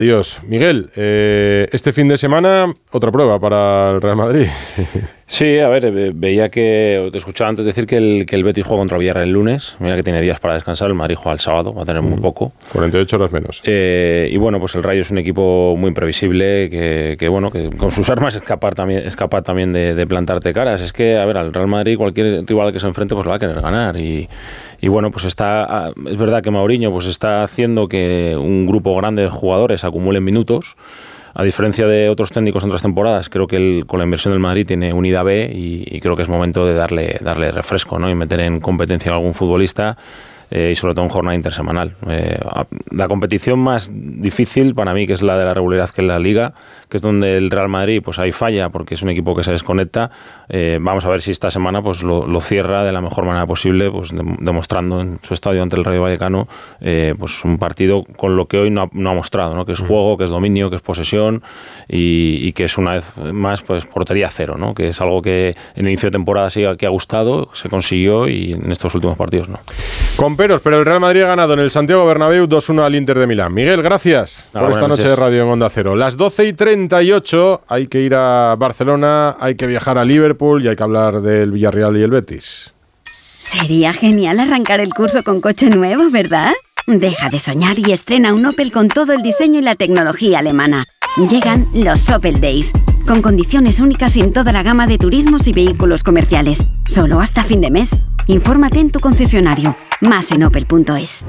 Dios. Miguel, este fin de semana, otra prueba para el Real Madrid. Sí, a ver, veía que, te escuchaba antes decir que el Betis juega contra el Villarreal el lunes, mira que tiene días para descansar, el Madrid juega el sábado, va a tener muy poco. 48 horas menos. Y bueno, pues el Rayo es un equipo muy imprevisible, que bueno, que con sus armas es capaz también de plantarte caras. Es que, a ver, al Real Madrid cualquier rival que se enfrente pues lo va a querer ganar y bueno, pues es verdad que Mourinho pues está haciendo que un grupo grande de jugadores acumulen minutos. A diferencia de otros técnicos en otras temporadas, creo que con la inversión del Madrid tiene unidad B y creo que es momento de darle refresco, ¿no? Y meter en competencia a algún futbolista y sobre todo en jornada intersemanal. La competición más difícil para mí, que es la de la regularidad, que es la Liga, que es donde el Real Madrid pues ahí falla porque es un equipo que se desconecta. Vamos a ver si esta semana pues lo cierra de la mejor manera posible, pues demostrando en su estadio ante el Rayo Vallecano pues un partido con lo que hoy no ha mostrado, ¿no? Que es juego, que es dominio, que es posesión y que es una vez más pues portería cero, ¿no? Que es algo que en el inicio de temporada sí que ha gustado, se consiguió y en estos últimos partidos no. Con peros, pero el Real Madrid ha ganado en el Santiago Bernabéu 2-1 al Inter de Milán. Miguel, gracias por esta noche de radio en Onda Cero. Las 12:38, hay que ir a Barcelona, hay que viajar a Liverpool y hay que hablar del Villarreal y el Betis. Sería genial arrancar el curso con coche nuevo, ¿verdad? Deja de soñar y estrena un Opel con todo el diseño y la tecnología alemana. Llegan los Opel Days, con condiciones únicas en toda la gama de turismos y vehículos comerciales. Solo hasta fin de mes. Infórmate en tu concesionario. Más en opel.es.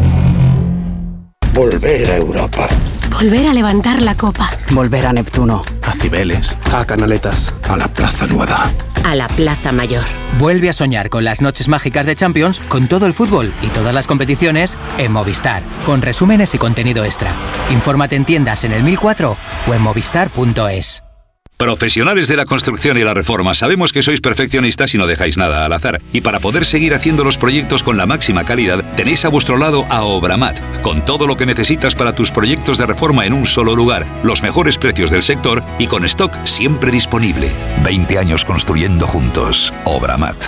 Volver a Europa. Volver a levantar la copa. Volver a Neptuno. A Cibeles. A Canaletas. A la Plaza Nueva. A la Plaza Mayor. Vuelve a soñar con las noches mágicas de Champions, con todo el fútbol y todas las competiciones en Movistar, con resúmenes y contenido extra. Infórmate en tiendas en el 1004 o en movistar.es. Profesionales de la construcción y la reforma, sabemos que sois perfeccionistas y no dejáis nada al azar. Y para poder seguir haciendo los proyectos con la máxima calidad, tenéis a vuestro lado a Obramat, con todo lo que necesitas para tus proyectos de reforma en un solo lugar, los mejores precios del sector y con stock siempre disponible. 20 años construyendo juntos. Obramat.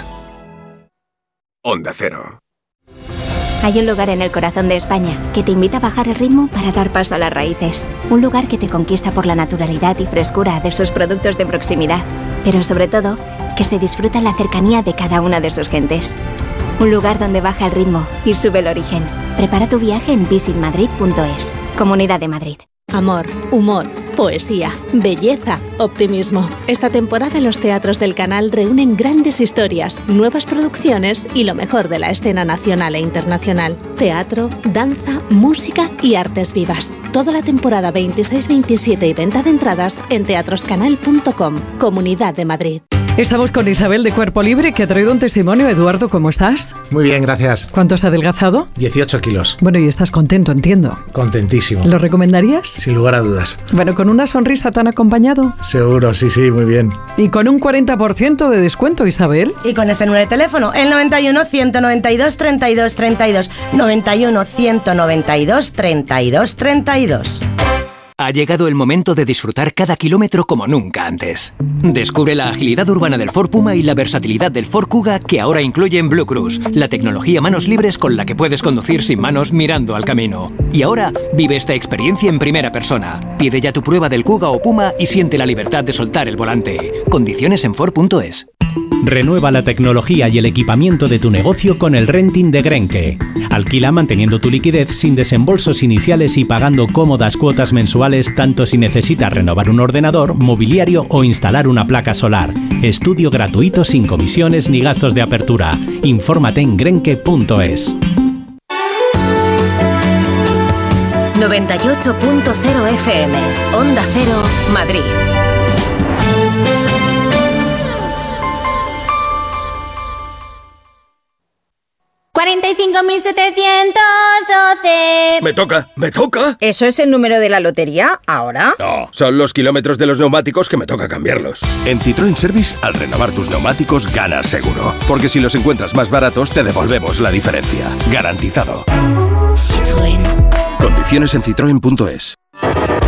Onda Cero. Hay un lugar en el corazón de España que te invita a bajar el ritmo para dar paso a las raíces. Un lugar que te conquista por la naturalidad y frescura de sus productos de proximidad, pero sobre todo, que se disfruta la cercanía de cada una de sus gentes. Un lugar donde baja el ritmo y sube el origen. Prepara tu viaje en visitmadrid.es. Comunidad de Madrid. Amor, humor, poesía, belleza, optimismo. Esta temporada los teatros del Canal reúnen grandes historias, nuevas producciones y lo mejor de la escena nacional e internacional. Teatro, danza, música y artes vivas. Toda la temporada 26, 27 y venta de entradas en teatroscanal.com. Comunidad de Madrid. Estamos con Isabel de Cuerpo Libre, que ha traído un testimonio. Eduardo, ¿cómo estás? Muy bien, gracias. ¿Cuánto has adelgazado? 18 kilos. Bueno, y estás contento, entiendo. Contentísimo. ¿Lo recomendarías? Sin lugar a dudas. Bueno, ¿con una sonrisa tan acompañado? Seguro, sí, muy bien. ¿Y con un 40% de descuento, Isabel? Y con este número de teléfono, el 91 192 32 32. 91 192 32 32. Ha llegado el momento de disfrutar cada kilómetro como nunca antes. Descubre la agilidad urbana del Ford Puma y la versatilidad del Ford Kuga, que ahora incluyen Blue Cruise, la tecnología manos libres con la que puedes conducir sin manos mirando al camino. Y ahora vive esta experiencia en primera persona. Pide ya tu prueba del Kuga o Puma y siente la libertad de soltar el volante. Condiciones en Ford.es. Renueva la tecnología y el equipamiento de tu negocio con el renting de Grenke. Alquila manteniendo tu liquidez sin desembolsos iniciales y pagando cómodas cuotas mensuales, tanto si necesitas renovar un ordenador, mobiliario o instalar una placa solar. Estudio gratuito sin comisiones ni gastos de apertura. Infórmate en grenke.es. 98.0 FM, Onda Cero, Madrid. $45.712. Me toca. ¿Eso es el número de la lotería ahora? No, son los kilómetros de los neumáticos que me toca cambiarlos. En Citroën Service, al renovar tus neumáticos, ganas seguro. Porque si los encuentras más baratos, te devolvemos la diferencia. Garantizado. Citroën. Condiciones en citroen.es.